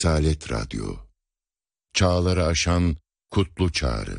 Risalet Radyo. Çağları aşan kutlu çağrı.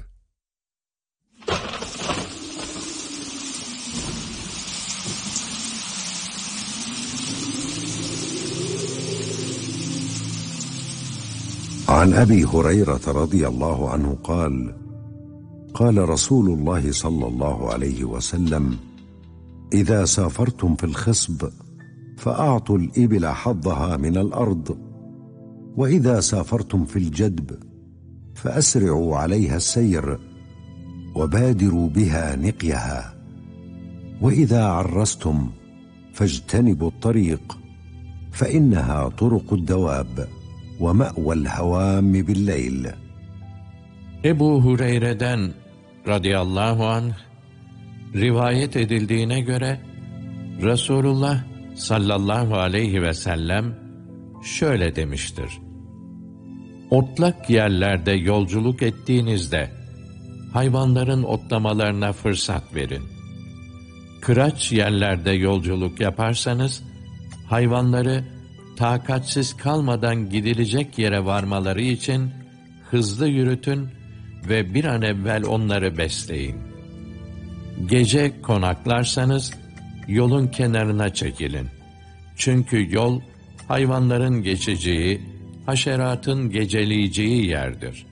عن أبي هريرة رضي الله عنه قال: قال رسول الله صلى الله عليه وسلم: إذا سافرتم في الخصب فأعطوا الإبل حظها من الأرض، وإذا سافرتم في الجدب فأسرعوا عليها السير وبادروا بها نقيها، وإذا عرستم فاجتنبوا الطريق فإنها طرق الدواب ومأوى الهوام بالليل. Ebu Hureyre'den radıyallahu anh rivayet edildiğine göre Resulullah sallallahu aleyhi ve sellem şöyle demiştir: Otlak yerlerde yolculuk ettiğinizde hayvanların otlamalarına fırsat verin. Kıraç yerlerde yolculuk yaparsanız hayvanları takatsiz kalmadan gidilecek yere varmaları için hızlı yürütün ve bir an evvel onları besleyin. Gece konaklarsanız yolun kenarına çekilin. Çünkü yol hayvanların geçeceği, haşeratın geceleyeceği yerdir.